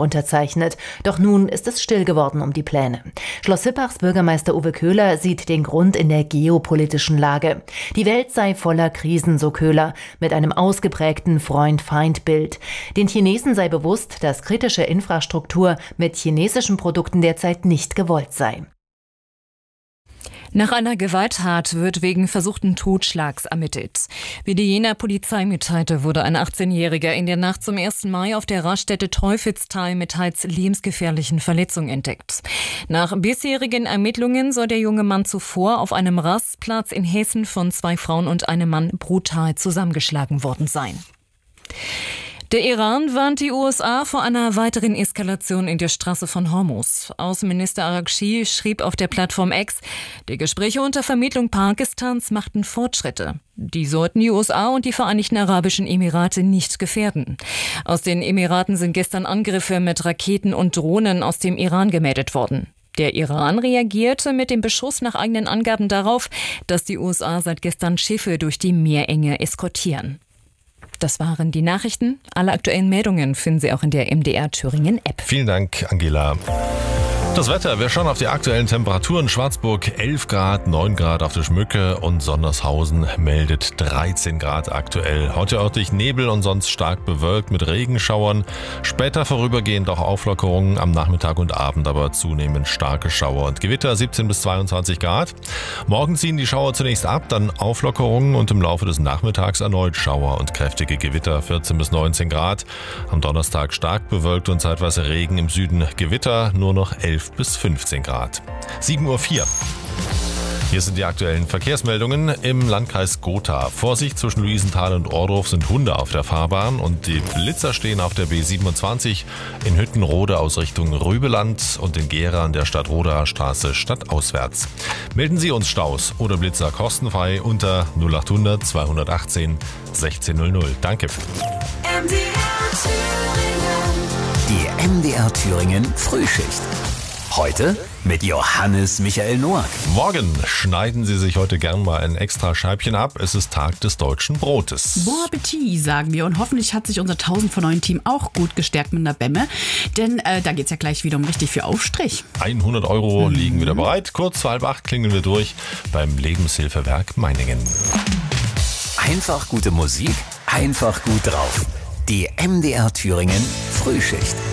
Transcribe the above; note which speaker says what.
Speaker 1: unterzeichnet. Doch nun ist es still geworden um die Pläne. Schloss Hippachs Bürgermeister Uwe Köhler sieht den Grund in der geopolitischen Lage. Die Welt sei voller Krisen, so Köhler, mit einem ausgeprägten Freund-Feind-Bild. Den Chinesen sei bewusst, dass kritische Infrastruktur mit chinesischen Produkten derzeit nicht gewollt sei.
Speaker 2: Nach einer Gewalttat wird wegen versuchten Totschlags ermittelt. Wie die Jenaer Polizei mitteilte, wurde ein 18-Jähriger in der Nacht zum 1. Mai auf der Raststätte Teufelstal mit teils lebensgefährlichen Verletzungen entdeckt. Nach bisherigen Ermittlungen soll der junge Mann zuvor auf einem Rastplatz in Hessen von 2 Frauen und einem Mann brutal zusammengeschlagen worden sein. Der Iran warnt die USA vor einer weiteren Eskalation in der Straße von Hormuz. Außenminister Araghchi schrieb auf der Plattform X, die Gespräche unter Vermittlung Pakistans machten Fortschritte. Die sollten die USA und die Vereinigten Arabischen Emirate nicht gefährden. Aus den Emiraten sind gestern Angriffe mit Raketen und Drohnen aus dem Iran gemeldet worden. Der Iran reagierte mit dem Beschuss nach eigenen Angaben darauf, dass die USA seit gestern Schiffe durch die Meerenge eskortieren. Das waren die Nachrichten. Alle aktuellen Meldungen finden Sie auch in der MDR Thüringen App.
Speaker 3: Vielen Dank, Angela. Das Wetter, wir schauen auf die aktuellen Temperaturen. Schwarzburg 11 Grad, 9 Grad auf der Schmücke und Sondershausen meldet 13 Grad aktuell. Heute örtlich Nebel und sonst stark bewölkt mit Regenschauern. Später vorübergehend auch Auflockerungen am Nachmittag und Abend, aber zunehmend starke Schauer und Gewitter 17 bis 22 Grad. Morgen ziehen die Schauer zunächst ab, dann Auflockerungen und im Laufe des Nachmittags erneut Schauer und kräftige Gewitter 14 bis 19 Grad. Am Donnerstag stark bewölkt und zeitweise Regen, im Süden Gewitter, nur noch 11 bis 15 Grad. 7:04 Uhr. Hier sind die aktuellen Verkehrsmeldungen im Landkreis Gotha. Vorsicht, zwischen Luisenthal und Ohrdruf sind Hunde auf der Fahrbahn und die Blitzer stehen auf der B27 in Hüttenrode aus Richtung Rübeland und in Gera an der Stadtroder Straße stadtauswärts. Melden Sie uns Staus oder Blitzer kostenfrei unter 0800 218 1600. Danke.
Speaker 4: Die MDR Thüringen Frühschicht. Heute mit Johannes Michael Noack.
Speaker 3: Morgen schneiden Sie sich heute gern mal ein extra Scheibchen ab. Es ist Tag des deutschen Brotes.
Speaker 5: Bon Appetit, sagen wir. Und hoffentlich hat sich unser 1000 von 9 Team auch gut gestärkt mit einer Bämme. Denn da geht's ja gleich wieder um richtig viel Aufstrich.
Speaker 3: 100 € liegen wieder bereit. Kurz vor 7:30 klingeln wir durch beim Lebenshilfewerk Meiningen.
Speaker 4: Einfach gute Musik, einfach gut drauf. Die MDR Thüringen Frühschicht.